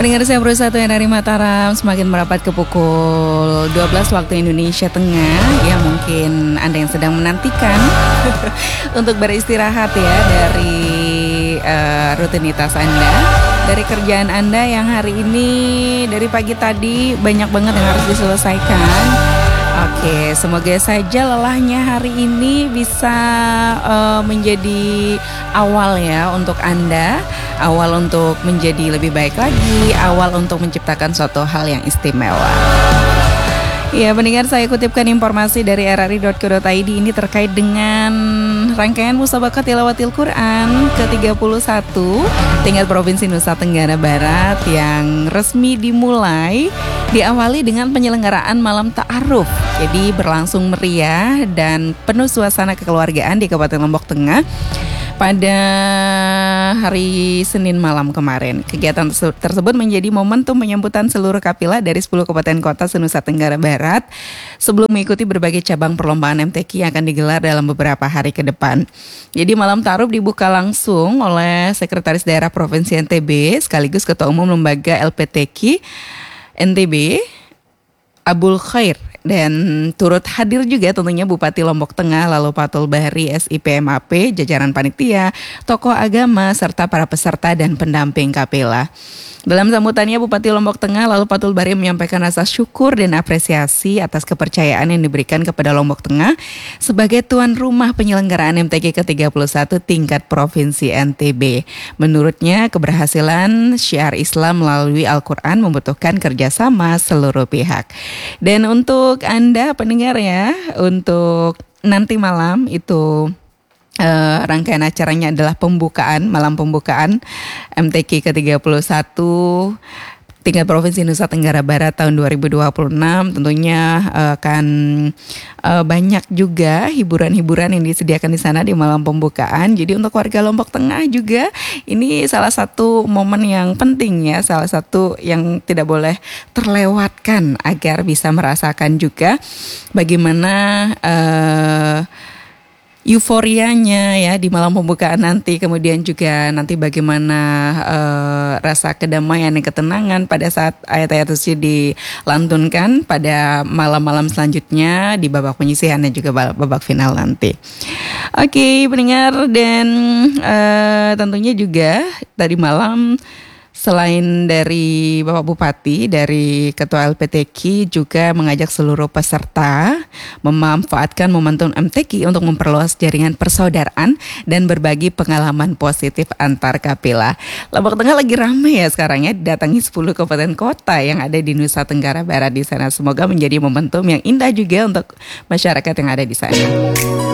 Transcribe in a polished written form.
Pendengar saya berusaha yang dari Mataram semakin merapat ke pukul 12 waktu Indonesia Tengah. Ya mungkin Anda yang sedang menantikan untuk beristirahat ya dari rutinitas Anda, dari kerjaan Anda yang hari ini dari pagi tadi banyak banget yang harus diselesaikan. Oke, semoga saja lelahnya hari ini bisa menjadi awal ya untuk Anda, awal untuk menjadi lebih baik lagi, awal untuk menciptakan suatu hal yang istimewa. Ya, pendengar, saya kutipkan informasi dari rri.co.id ini terkait dengan rangkaian Musabaqah Tilawatil Quran ke-31 tingkat Provinsi Nusa Tenggara Barat yang resmi dimulai, diawali dengan penyelenggaraan malam ta'aruf. Jadi berlangsung meriah dan penuh suasana kekeluargaan di Kabupaten Lombok Tengah pada hari Senin malam kemarin. Kegiatan tersebut menjadi momentum penyambutan seluruh kapilah dari 10 kabupaten kota se-Nusa Tenggara Barat sebelum mengikuti berbagai cabang perlombaan MTQ yang akan digelar dalam beberapa hari ke depan. Jadi malam ta'aruf dibuka langsung oleh Sekretaris Daerah Provinsi NTB sekaligus Ketua Umum Lembaga LPTQ NTB Abul Khair, dan turut hadir juga tentunya Bupati Lombok Tengah lalu Patul Bahri SIPMAP, jajaran panitia, tokoh agama, serta para peserta dan pendamping kapilah. Dalam sambutannya, Bupati Lombok Tengah lalu Patul Bahri menyampaikan rasa syukur dan apresiasi atas kepercayaan yang diberikan kepada Lombok Tengah sebagai tuan rumah penyelenggaraan MTQ ke-31 tingkat Provinsi NTB. Menurutnya, keberhasilan syiar Islam melalui Al-Quran membutuhkan kerjasama seluruh pihak. Dan untuk Anda pendengar ya, untuk nanti malam itu rangkaian acaranya adalah malam pembukaan MTQ ke-31 tingkat Provinsi Nusa Tenggara Barat tahun 2026. Tentunya akan banyak juga hiburan-hiburan yang disediakan di sana di malam pembukaan. Jadi untuk warga Lombok Tengah juga ini salah satu momen yang penting ya, salah satu yang tidak boleh terlewatkan agar bisa merasakan juga bagaimana euforianya ya di malam pembukaan nanti, kemudian juga nanti bagaimana rasa kedamaian dan ketenangan pada saat ayat-ayat suci dilantunkan pada malam-malam selanjutnya di babak penyisihan dan juga babak final nanti. Oke, pendengar, dan tentunya juga tadi malam selain dari Bapak Bupati, dari Ketua LPTQ juga mengajak seluruh peserta memanfaatkan momentum MTQ untuk memperluas jaringan persaudaraan dan berbagi pengalaman positif antar kapilah. Lombok Tengah lagi ramai ya sekarang ya, didatangi 10 kabupaten kota yang ada di Nusa Tenggara Barat di sana. Semoga menjadi momentum yang indah juga untuk masyarakat yang ada di sana.